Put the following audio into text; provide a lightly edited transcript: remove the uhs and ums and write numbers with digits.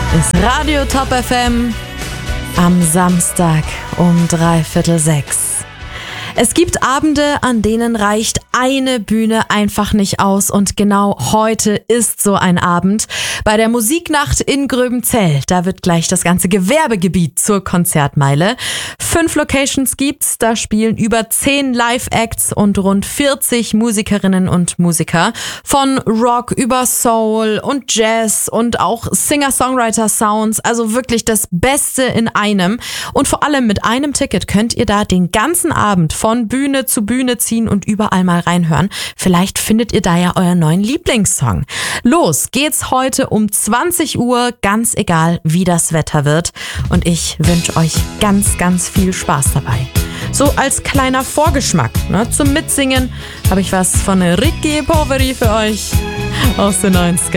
ist Radio Top FM am Samstag um 5:45. Es gibt Abende, an denen reicht eine Bühne einfach nicht aus und genau heute ist so ein Abend. Bei der Musiknacht in Gröbenzell, da wird gleich das ganze Gewerbegebiet zur Konzertmeile. 5 Locations gibt's, da spielen über 10 Live-Acts und rund 40 Musikerinnen und Musiker. Von Rock über Soul und Jazz und auch Singer-Songwriter-Sounds, also wirklich das Beste in einem. Und vor allem mit einem Ticket könnt ihr da den ganzen Abend von Bühne zu Bühne ziehen und überall mal reinhören. Vielleicht findet ihr da ja euren neuen Lieblingssong. Los geht's heute um 20 Uhr, ganz egal wie das Wetter wird. Und ich wünsche euch ganz, ganz viel Spaß dabei. So als kleiner Vorgeschmack, zum Mitsingen habe ich was von Ricky Poveri für euch aus den 90ern.